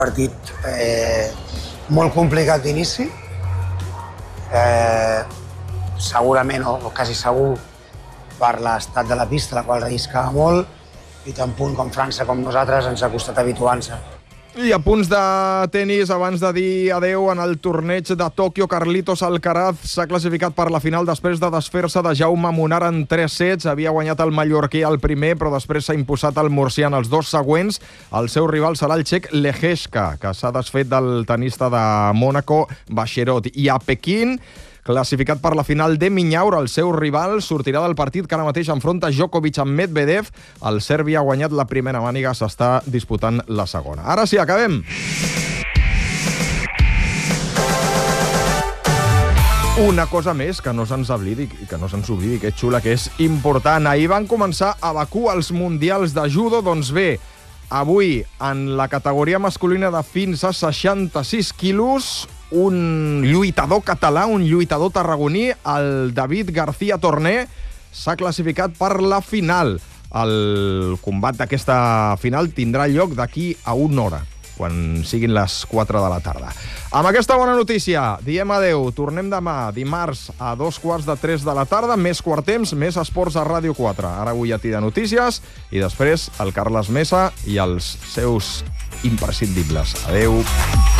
Partit molt complicat d'inici, segurament o quasi segur per l'estat de la pista, la qual relliscava molt, i tant punt com França com nosaltres ens ha costat habituant-se. I a punts de tenis, abans de dir adeu en el torneig de Tòquio, Carlitos Alcaraz s'ha classificat per la final després de desfer-se de Jaume Munar en 3 sets. Havia guanyat el mallorquí al primer, però després s'ha imposat el murcià en els 2 següents. El seu rival serà el txec Lehecka, que s'ha desfet del tenista de Mònaco, Bacherot. I a Pequín, classificat per la final de Minyaur, el seu rival sortirà del partit que ara mateix enfronta Djokovic amb Medvedev. El serbi ha guanyat la primera màniga, s'està disputant la segona. Ara sí, acabem! Una cosa més que no se'ns oblidi, que és xula, que és important. Ahir van començar a Bakú els mundials de judo. Doncs bé, avui, en la categoria masculina de fins a 66 quilos, un lluitador català, un lluitador tarragoní, el David García Torné, s'ha classificat per la final. El combat d'aquesta final tindrà lloc d'aquí a 1 hora, quan siguin les 4 de la tarda. Amb aquesta bona notícia, diem adeu. Tornem demà, dimarts, a 2:45 de la tarda, més Quart Temps, més esports a Ràdio 4. Ara butlletí de notícies i després el Carles Mesa i els seus imprescindibles. Adeu.